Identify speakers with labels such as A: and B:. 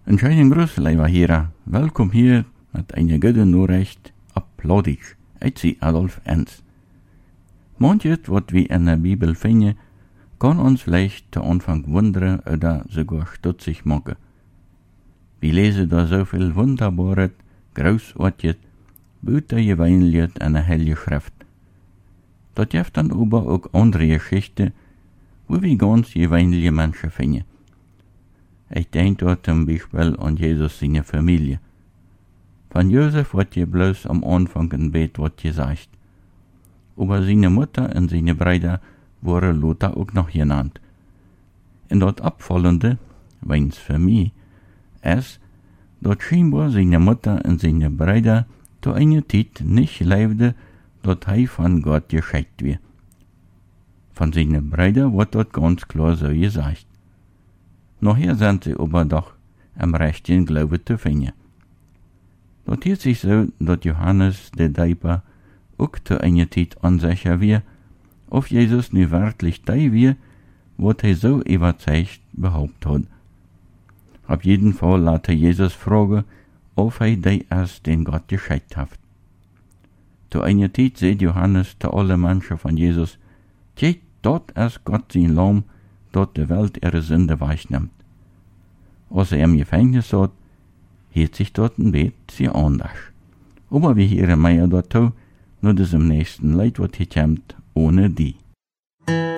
A: Een schönen Gruß, lieber Hörer. Welkom hier mit einer guten Nachricht Applaudich. Ich zie Adolf Enz. Manches, was wir in der Bibel finden, kann uns vielleicht zu Anfang wundern oder sogar stutzig machen. Wir lesen da so viel Wunderbares, Großartiges, Buitergewöhnliches in der Heiligen Schrift. Dort gibt dann aber auch andere Geschichten, wo wir ganz gewöhnliche Menschen finden. Ich denke dort zum Beispiel an Jesus seine Familie. Von Josef wird hier bloß am Anfang im Bett was gesagt. Aber seine Mutter und seine Brüder wurden Lothar auch noch genannt. Und dort Abfallende, wenn's für mich, ist, dort scheinbar seine Mutter und seine Brüder zu einer Zeit nicht lebten, dort von Gott geschickt wird. Von seinen Brüdern wird dort ganz klar so gesagt. Nachher sind sie aber doch am rechten Glaube zu finden. Dort hielt sich so, dass Johannes der Täufer auch zu einer Zeit unsicher war, ob Jesus nu wirklich der war, was er so überzeugt behauptet hat. Auf jeden Fall lässt er Jesus fragen, ob er der ist, den Gott geschickt hat. Zu einer Zeit sagt Johannes zu allen Menschen von Jesus, seht, dort ist Gott sein Lamm, dort die Welt ihre Sünde wegnimmt. Als er im Gefängnis saß, hielt sich dort ein Bett sehr anders. Aber wir hören mehr dazu, nur das im nächsten Lied, was hier kommt, ohne die.